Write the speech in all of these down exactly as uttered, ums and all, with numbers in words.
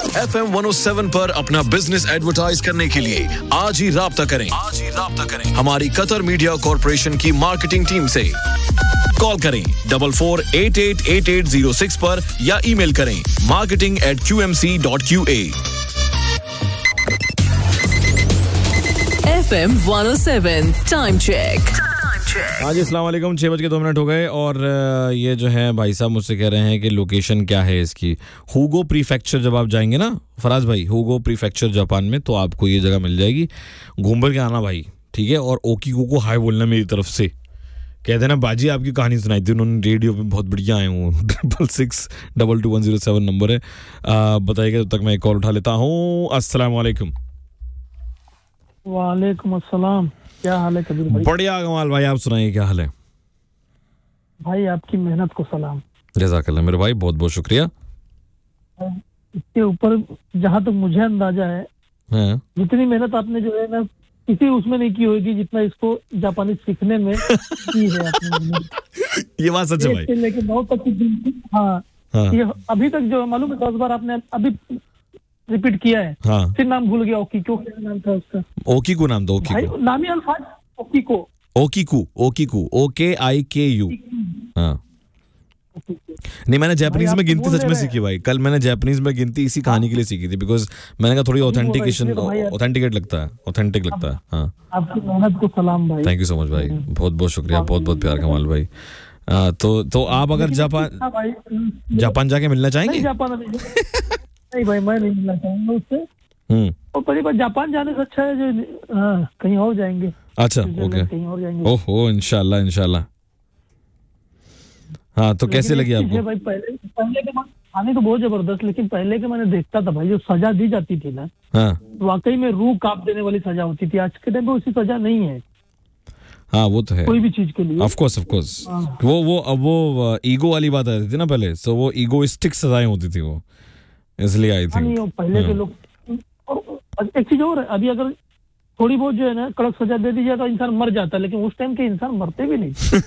F M one O seven पर अपना business advertise करने के लिए आज ही राब्ता करें आज ही राब्ता करें हमारी कतर मीडिया कॉर्पोरेशन की मार्केटिंग टीम से। कॉल करें double four eight eight eight eight zero six पर या ईमेल करें marketing eight Q M C dot Q A. F M one O seven time check. हाँ जी, अस्सलाम वालेकुम। छः बज के दो मिनट हो गए और ये जो है भाई साहब मुझसे कह रहे हैं कि लोकेशन क्या है इसकी। हुगो प्रीफेक्चर जब आप जाएंगे ना फराज भाई, हुगो प्रीफेक्चर जापान में, तो आपको ये जगह मिल जाएगी। घूम भर के आना भाई, ठीक है। और ओकीको को हाय बोलना मेरी तरफ से। कहते ना बाजी आपकी कहानी सुनाई थी उन्होंने रेडियो पे, बहुत बढ़िया आए हूँ। Triple six double two one zero seven number है। बताइएगा तब तक मैं एक कॉल उठा लेता हूँ। अस्सलाम वालेकुम। वालेकुम अस्सलाम। क्या हाल है कबीर भाई? बढ़िया कमाल भाई, आप सुनाइए क्या हाल है? भाई आपकी मेहनत को सलाम। जज़ाकल्लाह मेरे भाई, बहुत बहुत शुक्रिया। इसके ऊपर जहाँ तक मुझे अंदाजा है, हाँ। जितनी मेहनत आपने जो है ना किसी उसमें नहीं की होगी जितना इसको जापानी सीखने में की है आपने। ये बात सच है भाई। लेकिन नौ तक की हाँ, हाँ। ये अभी तक जो मालूम है दस बार आपने अभी रिपीट किया है। हाँ। फिर नाम भूल गया। ओकीको क्या नाम था उसका? ओकीको नाम था। ओकीको नामी अल्फाज ओकीको। ओकीको ओकीको ओ के आई के यू। हाँ नहीं, मैंने जापानीज में गिनती सच में सीखी भाई। कल मैंने जापानीज में गिनती इसी कहानी के लिए सीखी थी, बिकॉज मैंने कहा थोड़ी ऑथेंटिकेशन ऑथेंटिकेट लगता है ऑथेंटिक लगता है। हाँ, आपकी मेहनत को सलाम भाई। थैंक यू सो मच भाई, बहुत बहुत शुक्रिया, बहुत बहुत प्यार कमाल भाई। आ, तो तो आप अगर जापान जापान जाके मिलना चाहेंगे? जापान नहीं भाई, मैं नहीं मिलना चाहूंगा उससे। हम्म। और पहली बार जापान जाने से अच्छा है जो हाँ, कहीं और जाएंगे। अच्छा ओके, कहीं और जाएंगे। ओहो इंशाल्लाह इंशाल्लाह। हाँ तो कैसे लगी आपको? भाई पहले पहले के खाने तो बहुत जबरदस्त, लेकिन पहले के मैंने देखता था भाई जो सजा दी जाती थी ना, हाँ। वाकई में रूह कांप देने वाली सजा होती थी। आज के टाइम में उसी सजा नहीं है। हाँ वो तो है, कोई भी चीज के लिए। Of course of course. वो वो अब वो ईगो वाली बात आती थी ना पहले, तो वो ईगोइस्टिक सजाएं होती थी वो, इसलिए आई थिंक पहले के लोग। और एक चीज और है, अभी अगर थोड़ी बहुत जो है ना कड़क सजा दे दी जाए तो इंसान मर जाता है, लेकिन उस टाइम के इंसान मरते भी नहीं।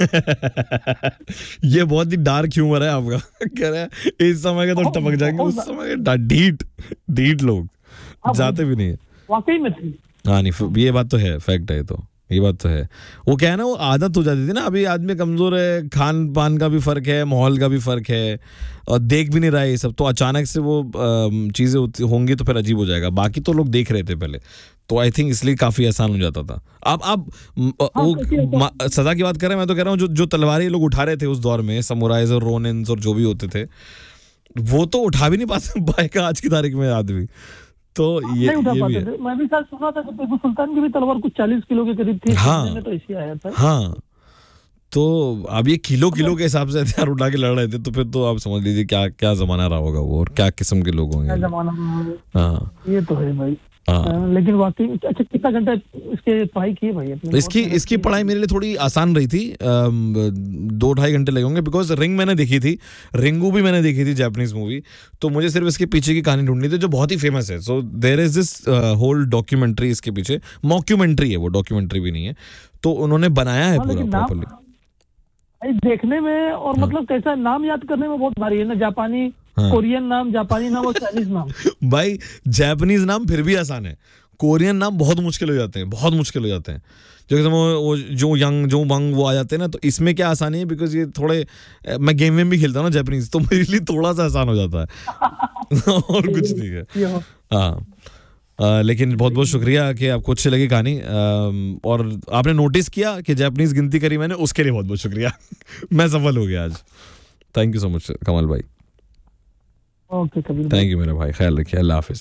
ये बहुत ही डार्क ह्यूमर है आपका। कह रहे हैं इस समय के तो टपक जाएंगे, उस समय के ढीठ ढीठ लोग जाते भी नहीं है। वाकई में थी। हाँ नहीं, ये बात तो है, फैक्ट है, तो ये बात तो है। वो क्या है ना, वो आदत हो जाती थी ना। अभी आदमी कमजोर है, खान पान का भी फर्क है, माहौल का भी फर्क है, और देख भी नहीं रहा है ये सब, तो अचानक से वो चीजें होंगी तो फिर अजीब हो जाएगा। बाकी तो लोग देख रहे थे पहले, तो आई थिंक इसलिए काफी आसान हो जाता था। अब अब वो सजा की बात कर रहे हैं, मैं तो कह रहा हूँ जो जो तलवारें लोग उठा रहे थे उस दौर में, समुराइज और रोनिन्स और जो भी होते थे, वो तो उठा भी नहीं पाते पाएगा आज की तारीख में आदमी। तो ये, नहीं उठा ये पाते थे। मैं भी साथ सुना था कि टीपू सुल्तान की भी तलवार कुछ चालीस किलो के करीब थी। हाँ तो इसी आया था। हाँ, तो अब ये किलो किलो के हिसाब से हथियार उठा के लड़ रहे थे, तो फिर तो आप समझ लीजिए क्या क्या जमाना रहा होगा वो, और क्या किस्म के लोग होंगे। हाँ ये तो है भाई। हाँ। लेकिन वाकई अच्छा कितना घंटा इसके पढ़ाई की है भाई अपने? इसकी इसकी पढ़ाई मेरे लिए थोड़ी आसान रही थी। दो ढाई घंटे लगे होंगे, बिकॉज रिंग मैंने देखी थी, रिंगू भी मैंने देखी थी जापानीज मूवी, तो मुझे सिर्फ इसके पीछे की कहानी ढूंढनी थी जो बहुत ही फेमस है। So there is this whole documentary इसके पीछे, मॉक्यूमेंट्री है वो, डॉक्यूमेंट्री भी नहीं है, तो उन्होंने बनाया है पूरा प्रॉपर्ली। देखने में और हाँ। मतलब कैसा नाम याद करने में बहुत भारी है ना, जापानी हाँ। कोरियन नाम, जापानी नाम और चाइनीज नाम। भाई जापानीज नाम फिर भी आसान है, कोरियन नाम बहुत मुश्किल हो जाते हैं, बहुत मुश्किल हो जाते हैं। जो वो जो यंग जो बंग वो आ जाते हैं ना, तो इसमें क्या आसानी है, बिकॉज ये थोड़े, मैं गेम में भी खेलता हूँ ना जापानीज, तो मेरे लिए थोड़ा सा आसान हो जाता है। और कुछ नहीं है। हाँ Uh, लेकिन बहुत बहुत शुक्रिया कि आपको अच्छी लगी कहानी, uh, और आपने नोटिस किया कि जापानीज गिनती करी मैंने, उसके लिए बहुत बहुत शुक्रिया। मैं सफल हो गया आज। थैंक यू सो मच कमाल भाई। ओके कबीर, थैंक यू मेरा भाई, ख्याल रखिए, अल्लाह हाफिज।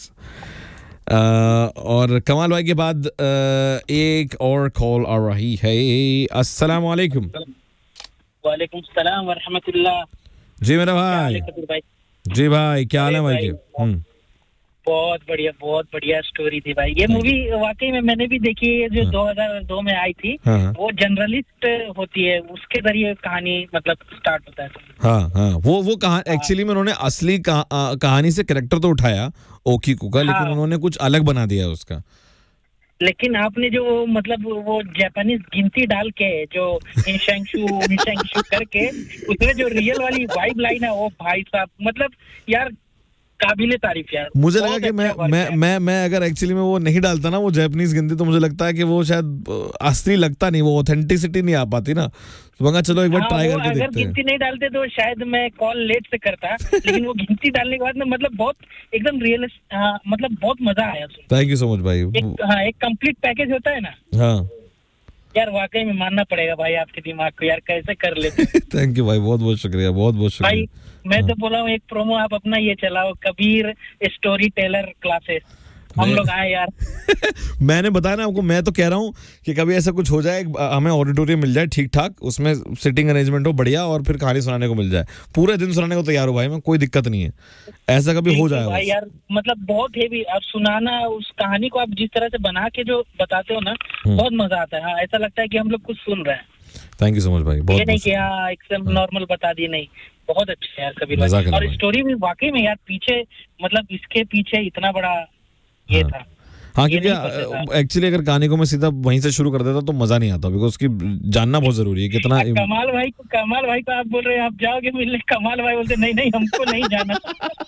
uh, और कमाल भाई के बाद uh, एक और कॉल आ रही है। अस्सलाम वालेकुम। वालेकुम सलाम व रहमतुल्लाह। जी मेरा भाई। जी भाई क्या हाल है भाई के? हम्म बहुत बढ़िया, बहुत बढ़िया स्टोरी थी भाई। ये मूवी वाकई में मैंने भी देखी है, जो हाँ। दो हज़ार दो में आई थी। हाँ। वो जर्नलिस्ट होती है, उसके जरिए कहानी मतलब स्टार्ट होता है। हाँ हाँ, वो वो कहानी एक्चुअली में उन्होंने असली कहानी से कैरेक्टर तो उठाया ओकीको का, लेकिन हाँ। उन्होंने कुछ अलग बना दिया उसका। लेकिन आपने जो मतलब वो जापानीज गिनती डाल के जो इंशेंशु इंशेंशु करके उसमें जो रियल वाली वाइब लाइन है, वो भाई साहब मतलब यार काबिले तारीफ यार। मुझे लगा कि मैं मैं मैं मैं अगर एक्चुअली में वो नहीं डालता ना वो जापानीज गिनती, तो मुझे लगता है कि वो शायद असली लगता नहीं, वो ऑथेंटिसिटी नहीं आ पाती ना, तो मगर चलो एक बार ट्राई करके देखते हैं। अगर गिनती नहीं डालते तो शायद मैं कॉल लेट से करता, लेकिन वो गिनती डालने के बाद ना मतलब बहुत एकदम रियल, मतलब बहुत मजा आया। थैंक यू सो मच भाई। एक हाँ एक कंप्लीट पैकेज होता है ना। हाँ यार वाकई में मानना पड़ेगा भाई आपके दिमाग को, यार कैसे कर लेते। थैंक यू भाई, बहुत बहुत शुक्रिया, बहुत बहुत शुक्रिया भाई। मैं हाँ। तो बोला हूँ एक प्रोमो आप अपना ये चलाओ, कबीर स्टोरी टेलर क्लासेस, हम लोग आए यार। मैंने बताया ना आपको, मैं तो कह रहा हूँ कि कभी ऐसा कुछ हो जाए, हमें ऑडिटोरियम मिल जाए ठीक ठाक, उसमें सिटिंग अरेंजमेंट हो बढ़िया, और फिर कहानी सुनाने को मिल जाए, पूरे दिन सुनाने को तैयार हो भाई मैं, कोई दिक्कत नहीं है, ऐसा कभी हो जाए भाई। यार मतलब बहुत हेवी आप सुनाना, उस कहानी को आप जिस तरह से बना के जो बताते हो ना, बहुत मजा आता है। हाँ, ऐसा लगता है कि हम लोग कुछ सुन रहे हैं। थैंक यू सो मच भाई। बहुत ये नहीं कि हाँ एकदम नॉर्मल बता दिए, नहीं, बहुत अच्छे यार कबीर भाई। और स्टोरी भी वाकई में यार पीछे, मतलब इसके पीछे इतना बड़ा ये हाँ। था। हाँ, क्योंकि एक्चुअली अगर कहानी को मैं सीधा वहीं से शुरू कर देता तो मजा नहीं आता, बिकॉज उसकी जानना बहुत जरूरी है कितना। कमाल भाई को कमाल भाई को आप बोल रहे हैं आप जाओगे मिलने, कमाल भाई बोलते नहीं नहीं हमको नहीं जाना।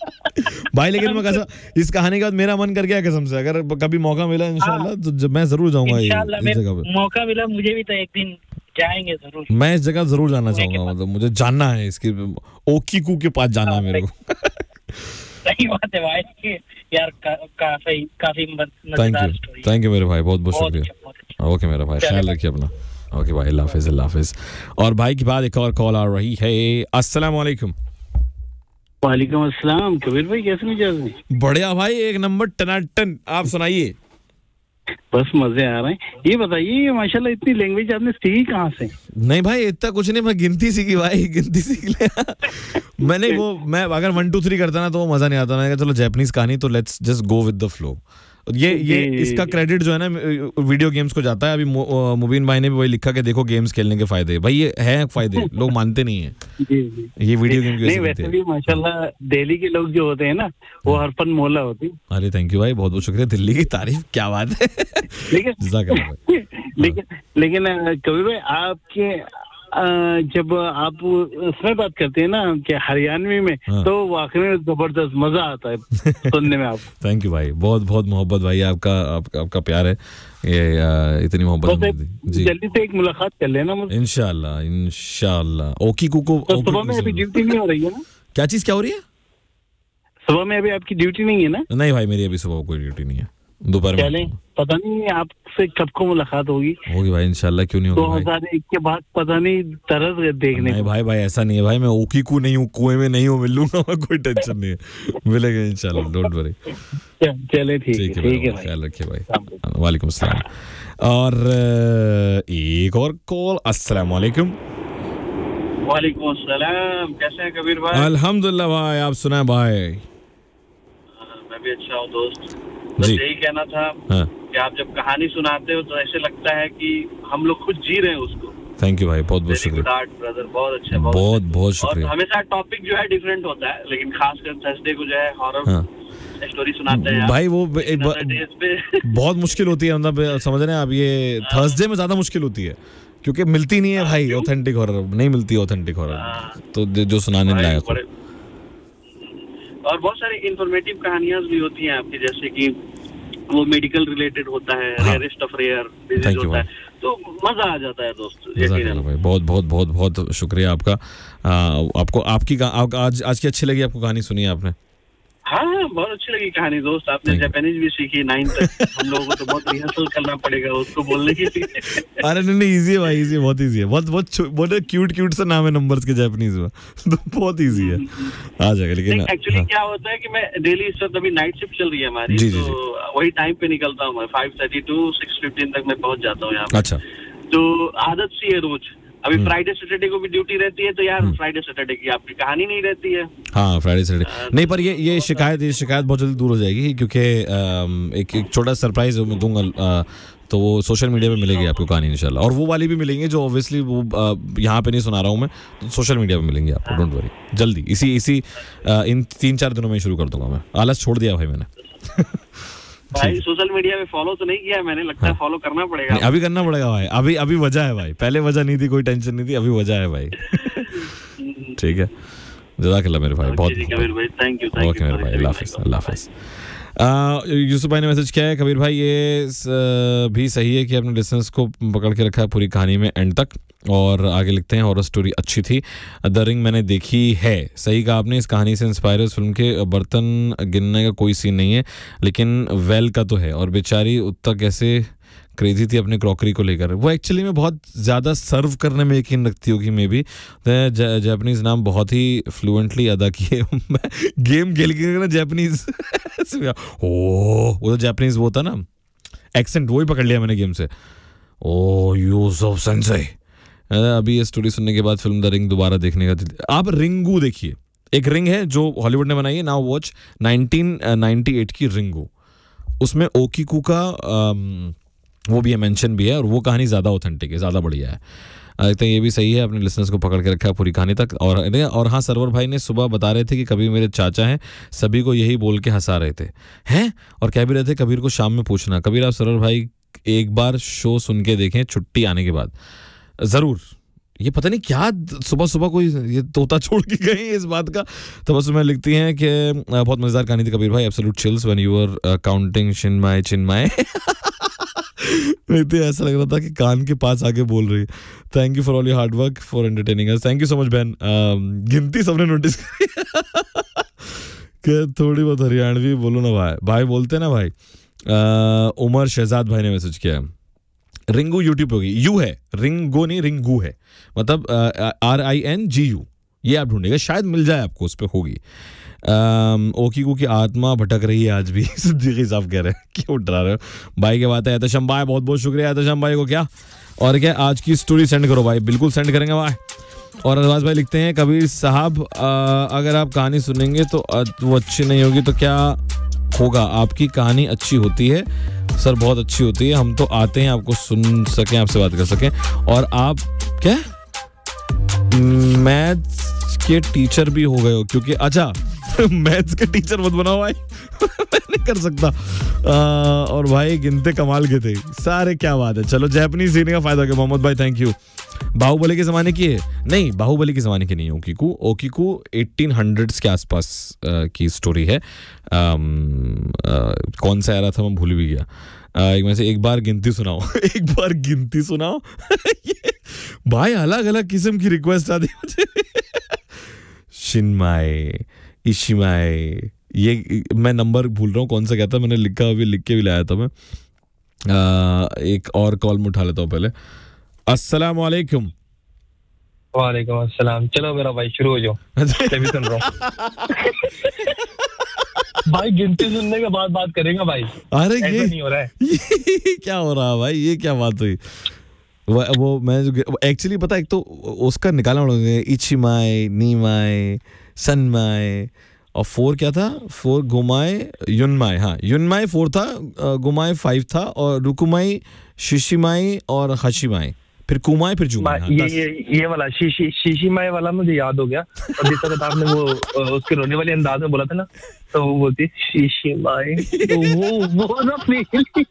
भाई लेकिन मैं कैसा, इस कहानी के बाद मेरा मन कर गया कसम से, अगर कभी मौका मिला इंशाल्लाह तो मैं जरूर जाऊंगा इस जगह पे। मौका मिला मुझे भी तो एक दिन जाएंगे जरूर। मैं इस जगह जरूर जाना चाहूंगा, मतलब मुझे जानना है इसकी, ओकीकू के पास जाना है मेरे को। सही बात है भाई यार, काफी काफी मजेदार स्टोरी। थैंक यू मेरे भाई, बहुत बहुत शुक्रिया। ओके मेरा भाई, ख्याल रखिए अपना। ओके भाई, अल्लाह हाफिज़, अल्लाह हाफिज़। और भाई के बाद एक और कॉल आ रही है। अस्सलाम वालेकुम। वालेकुम अस्सलाम। कबीर भाई कैसे मिजाज हैं? बढ़िया भाई, एक नंबर टनाटन। आप सुनाइए। बस मजे आ रहे हैं। ये बताइए माशाल्लाह इतनी लैंग्वेज आपने सीखी कहाँ से? नहीं भाई इतना कुछ नहीं, मैं गिनती सीखी भाई, गिनती सीख लिया। मैंने वो मैं अगर वन टू थ्री करता ना तो वो मजा नहीं आता। मैंने कहा चलो जापानीज कहानी तो let's just go with the flow. ये ये इसका क्रेडिट जो है ना वीडियो गेम्स को जाता है। अभी मुबीन भाई ने भी वही लिखा कि देखो गेम्स खेलने के फायदे, भाई ये है फायदे, लोग मानते नहीं है। ये वीडियो गेम नहीं, वैसे भी माशाल्लाह दिल्ली के लोग जो होते हैं ना वो हरफन मौला होते हैं। अरे थैंक यू भाई, बहुत बहुत शुक्रिया, दिल्ली की तारीफ, क्या बात है। लेकिन लेकिन लेकिन कबीर भाई आपके जब आप उसमें बात करते हैं ना कि हरियाणवी में, हाँ। तो वाकई में जबरदस्त मजा आता है सुनने में आप। थैंक यू भाई, बहुत बहुत मोहब्बत भाई, आपका आपका, आपका प्यार है, ये इतनी मोहब्बत। जी जल्दी से एक मुलाकात कर लेना मुझे। इंशाल्लाह इंशाल्लाह। ओकी कुको तो सुबह में अभी ड्यूटी नहीं हो रही है ना? क्या चीज क्या हो रही है? सुबह में अभी आपकी ड्यूटी नहीं है ना? नहीं भाई मेरी अभी सुबह कोई ड्यूटी नहीं है, दोपहर में। पता नहीं आपसे कब को मुलाकात होगी। होगी भाई इंशाल्लाह, क्यों नहीं होगी। दो हजार एक के बाद पता नहीं तरस देखने। नहीं भाई भाई ऐसा नहीं है भाई, मैं ओकी को नहीं हूँ, कुएं में नहीं हूँ, मिल लूंगा मैं, कोई टेंशन नहीं है, मिलेगा इंशाल्लाह, डोंट वरी। चले ठीक है, ठीक है, ख्याल रखिए भाई। वालेकुम अस्सलाम। और एक और कॉल। अस्सलाम वालेकुम। वालेकुम अस्सलाम। कैसे हैं कबीर भाई? अल्हम्दुलिल्लाह भाई, आप सुनाए भाई? मैं भी अच्छा हूँ दोस्त। बस यही कहना था, हाँ। कि आप जब कहानी सुनाते हो तो ऐसे लगता है कि हम लोग खुद जी रहे हैं उसको। थैंक यू भाई, बहुत बहुत शुक्रिया ब्रदर, बहुत अच्छा, बहुत बहुत, बहुत शुक्रिया। और हमेशा टॉपिक जो है डिफरेंट होता है, लेकिन खासकर थर्सडे को जो है हॉरर हाँ। स्टोरी सुनाते हैं भाई। वो एक बहुत मुश्किल होती है, मतलब समझ रहे हैं आप, ये थर्सडे में ज्यादा मुश्किल होती है क्योंकि मिलती नहीं है भाई ऑथेंटिक हॉरर, नहीं मिलती ऑथेंटिक हॉरर, तो जो सुनाने लायक। और बहुत सारी इंफॉर्मेटिव कहानियां भी होती हैं आपकी, जैसे कि वो मेडिकल रिलेटेड होता है, रेयरेस्ट ऑफ रेयर डिजीज होता है, तो मजा आ जाता है दोस्त। यकीनन भाई, बहुत बहुत बहुत बहुत शुक्रिया आपका। आ, आपको आपकी आप, आज आज की अच्छी लगी आपको कहानी सुनी आपने? हाँ हाँ बहुत अच्छी लगी कहानी दोस्त। आपने जापानीज भी सीखी नाइन तक। हम लोगों को तो बहुत रिहर्सल करना पड़ेगा उसको बोलने के लिए। अरे नहीं नहीं इजी है भाई, इजी है, बहुत इजी है, बहुत बहुत बहुत क्यूट क्यूट सा नाम है नंबर्स के जापानीज में, तो बहुत इजी है, आ जाएगा। लेकिन एक्चुअली क्या होता है कि मैं डेली इस वक्त अभी नाइट शिफ्ट चल रही है हमारी, जी, तो जी, वही टाइम पे निकलता हूँ मैं, five thirty two six fifteen तक मैं पहुंच जाता हूँ यहाँ पे। अच्छा, तो आदत सी है रोज। अभी फ्राइडे सैटरडे को भी ड्यूटी रहती है, तो यार फ्राइडे सैटरडे की आपकी कहानी नहीं रहती है। हाँ फ्राइडे सैटरडे नहीं, पर ये ये शिकायत ये शिकायत बहुत जल्दी दूर हो जाएगी, क्योंकि एक एक छोटा सरप्राइज मैं दूंगा, तो वो सोशल मीडिया पे मिलेगी आपको कहानी इंशाल्लाह, और वो वाली भी मिलेंगे जो ऑब्वियसली वो यहाँ पे नहीं सुना रहा हूँ मैं, तो सोशल मीडिया पे मिलेंगे आपको, डोंट वरी। जल्दी इसी इसी इन तीन चार दिनों में शुरू कर दूंगा मैं, आलस छोड़ दिया भाई मैंने। भाई सोशल मीडिया पे फॉलो तो नहीं किया मैंने, लगता है हाँ। फॉलो करना पड़ेगा। अभी करना पड़ेगा भाई, अभी अभी वजह है भाई, पहले वजह नहीं थी, कोई टेंशन नहीं थी, अभी वजह है भाई। ठीक है, जज़ाकल्लाह मेरे भाई, बहुत कबीर भाई, थैंक यू, थैंक यू मेरे भाई, अल्लाह हाफिज़, अल्लाह हाफिज़। यूसुफ भाई ने मैसेज किया है, कबीर भाई ये भी सही है कि अपने लिसनर्स को पकड़ के रखा है पूरी कहानी में एंड तक, और आगे लिखते हैं हॉरर स्टोरी अच्छी थी, द रिंग मैंने देखी है। सही कहा आपने, इस कहानी से इंस्पायर है फिल्म के, बर्तन गिनने का कोई सीन नहीं है लेकिन वेल का तो है, और बेचारी उत्ता कैसे क्रेजी थी अपने क्रॉकरी को लेकर। वो एक्चुअली में बहुत ज़्यादा सर्व करने में यकीन रखती होगी मे बी, जैपनीज़ नाम बहुत ही फ्लुएंटली अदा किए। मैं गेम खेल के ना जैपनीज़ ओ वो तो जैपनीज़ वो था ना एक्सेंट, वो ही पकड़ लिया मैंने गेम से। ओ यूसुफ सेंसेई। अभी ये स्टोरी सुनने के बाद फिल्म द रिंग दोबारा देखने का, आप रिंगू देखिए, एक रिंग है जो हॉलीवुड ने बनाई है, now watch nineteen ninety eight की रिंगू, उसमें ओकीकू का आम, वो भी है, मेंशन भी है, और वो कहानी ज़्यादा ऑथेंटिक है, ज़्यादा बढ़िया है। तो ये भी सही है, अपने लिसनर्स को पकड़ के रखा है पूरी कहानी तक। और और हाँ, सरवर भाई ने सुबह बता रहे थे कि कबीर मेरे चाचा हैं, सभी को यही बोल के हंसा रहे थे हैं, और कह भी रहे थे कबीर को शाम में पूछना। कबीर आप सरवर भाई एक बार शो सुन के देखें छुट्टी आने के बाद ज़रूर। ये पता नहीं क्या सुबह सुबह कोई ये तोता छोड़ के गए इस बात का। तो बस मैं लिखती हैं कि बहुत मज़ेदार कहानी थी कबीर भाई, absolute chills when you were counting चिन्मय चिन्मय। तो ऐसा लग रहा था कि कान के पास आके बोल रही। Thank you for all your hard work for entertaining us. Thank you so much बहन। गिनती सबने नोटिस करी कि थोड़ी बहुत हरियाणवी बोलो ना भाई, भाई बोलते ना भाई। uh, उमर शहजाद भाई ने मैसेज किया, रिंगू यूट्यूब पे होगी, यू है, रिंगो नहीं रिंगू है, मतलब are I N G you, ये आप ढूंढेगा शायद मिल जाए आपको, उस पर होगी। ओकीकू की आत्मा भटक रही है आज भी, सिद्दीकी साहब कह रहे हैं, क्यों डरा रहे हो भाई। क्या बात है एहतशाम भाई, बहुत बहुत शुक्रिया एहतशाम भाई को। क्या और क्या, आज की स्टोरी सेंड करो भाई, बिल्कुल सेंड करेंगे भाई। और अरबाज भाई लिखते हैं, कबीर साहब अगर आप कहानी सुनेंगे तो वो अच्छी नहीं होगी तो क्या होगा, आपकी कहानी अच्छी होती है सर, बहुत अच्छी होती है, हम तो आते हैं आपको सुन सकें, आपसे बात कर सकें। और आप क्या मैथ्स के टीचर भी हो गए हो, क्योंकि अच्छा मैथ्स के टीचर मत बनाओ भाई मैं नहीं कर सकता। आ, और भाई गिनते कमाल के थे सारे, क्या बात है। चलो जैपनीज सीखने का फायदा हो गया। मोहम्मद भाई थैंक यू। बाहुबली के ज़माने की है? नहीं, बाहुबली के ज़माने की नहीं है ओकीकू। ओकीकू एटीन हंड्रेड्स के आसपास की स्टोरी है। आम, आ, कौन सा एरा था मैं भूल भी गया। आ, एक में से एक बार गिनती सुनाओ एक बार गिनती सुनाओ भाई अलग अलग किस्म की रिक्वेस्ट आती मुझे। शिनमाई इशिमाई, ये मैं नंबर भूल रहा हूँ कौन सा क्या था, मैंने लिखा अभी, लिख के भी लाया था मैं। आ, एक और कॉल में उठा लेता हूँ पहले। अस्सलाम वालेकुम। वालेकुम अस्सलाम। चलो मेरा भाई शुरू हो जाओ, मैं भी सुन रहा हूँ भाई गिनती सुनने के बाद बात करेंगे भाई। अरे ये नहीं हो रहा है ये क्या हो रहा है भाई, ये क्या बात हुई। वो, वो मैं एक्चुअली पता, एक तो उसका निकाला उन्होंने, इचिमाई नीमाई सनमाई, और फोर क्या था, फोर गुमाए युनमाई, हाँ युनमाई फोर था, गुमाए फाइव था, और रुकुमाई शिशिमाई और हशिमाई, फिर कुमाई, फिर जुमाई। हाँ, ये, ये ये वाला शीशी शीशिमाई वाला मुझे याद हो गया। और जिस तरह आपने वो उसके रोने वाले अंदाज में बोला था ना, तो वो बोलती शीशिमाई, तो वो वो ना